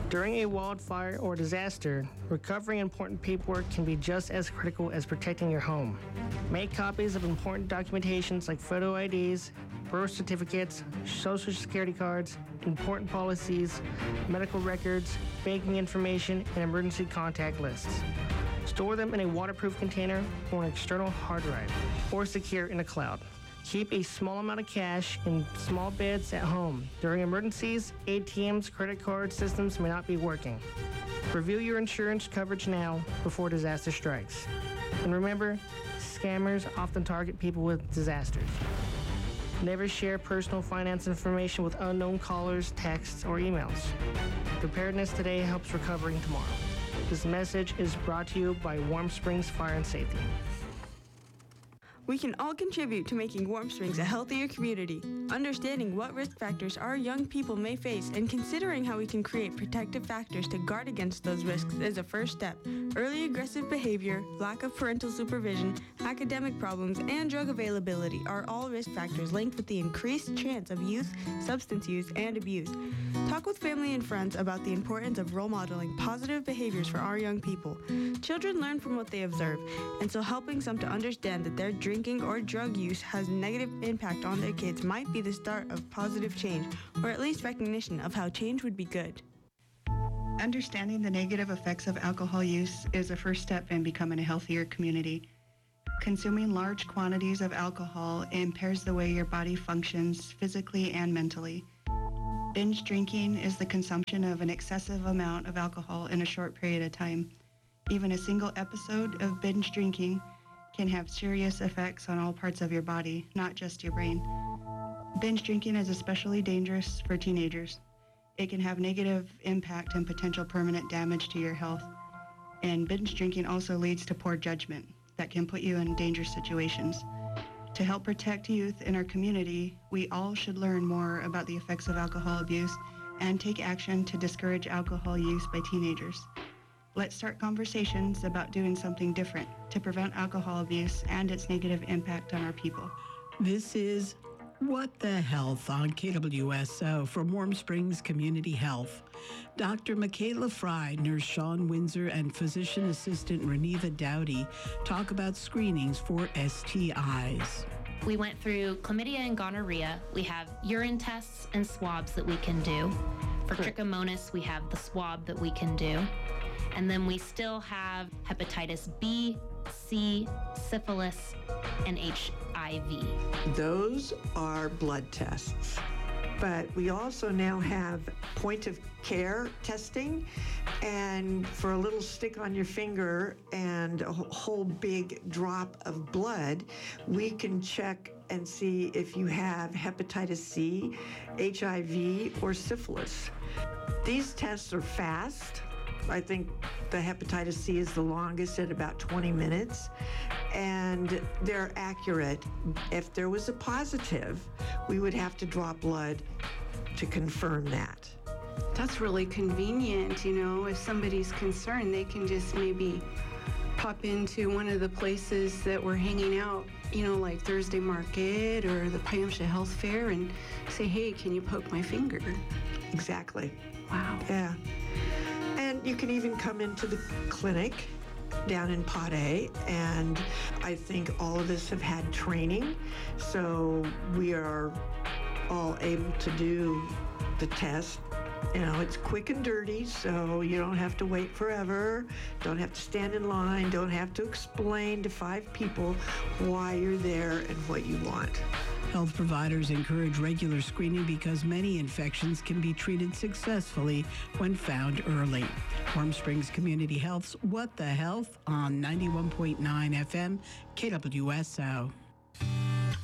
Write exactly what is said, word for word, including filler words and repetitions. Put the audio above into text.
During a wildfire or disaster, recovering important paperwork can be just as critical as protecting your home. Make copies of important documentations like photo I Ds, birth certificates, social security cards, important policies, medical records, banking information, and emergency contact lists. Store them in a waterproof container or an external hard drive, or secure in a cloud. Keep a small amount of cash in small beds at home. During emergencies, A T Ms, credit card systems may not be working. Review your insurance coverage now before disaster strikes. And remember, scammers often target people with disasters. Never share personal finance information with unknown callers, texts, or emails. Preparedness today helps recovery tomorrow. This message is brought to you by Warm Springs Fire and Safety. We can all contribute to making Warm Springs a healthier community. Understanding what risk factors our young people may face and considering how we can create protective factors to guard against those risks is a first step. Early aggressive behavior, lack of parental supervision, academic problems, and drug availability are all risk factors linked with the increased chance of youth, substance use, and abuse. Talk with family and friends about the importance of role modeling positive behaviors for our young people. Children learn from what they observe, and so helping some to understand that their drinking or drug use has a negative impact on their kids might be the start of positive change, or at least recognition of how change would be good. Understanding the negative effects of alcohol use is a first step in becoming a healthier community. Consuming large quantities of alcohol impairs the way your body functions physically and mentally. Binge drinking is the consumption of an excessive amount of alcohol in a short period of time. Even a single episode of binge drinking can have serious effects on all parts of your body, not just your brain. Binge drinking is especially dangerous for teenagers. It can have negative impact and potential permanent damage to your health. And binge drinking also leads to poor judgment that can put you in dangerous situations. To help protect youth in our community, we all should learn more about the effects of alcohol abuse and take action to discourage alcohol use by teenagers. Let's start conversations about doing something different to prevent alcohol abuse and its negative impact on our people. This is What the Health on K W S O from Warm Springs Community Health. Doctor Michaela Fry, Nurse Sean Windsor, and Physician Assistant Reneva Dowdy talk about screenings for S T Is. We went through chlamydia and gonorrhea. We have urine tests and swabs that we can do. For trichomonas, we have the swab that we can do. And then we still have hepatitis B, C, syphilis, and H I V. Those are blood tests. But we also now have point of care testing, and for a little stick on your finger and a whole big drop of blood, we can check and see if you have hepatitis C, H I V, or syphilis. These tests are fast. I think the hepatitis C is the longest at about twenty minutes, and they're accurate. If there was a positive, we would have to draw blood to confirm that. That's really convenient, you know, if somebody's concerned, they can just maybe pop into one of the places that we're hanging out, you know, like Thursday Market or the Piamsha Health Fair, and say, hey, can you poke my finger? Exactly. Wow. Yeah. And you can even come into the clinic down in Pod A, and I think all of us have had training, so we are all able to do the test. You know, it's quick and dirty, so you don't have to wait forever, don't have to stand in line, don't have to explain to five people why you're there and what you want. Health providers encourage regular screening because many infections can be treated successfully when found early. Warm Springs Community Health's What the Health on ninety-one point nine F M K W S O.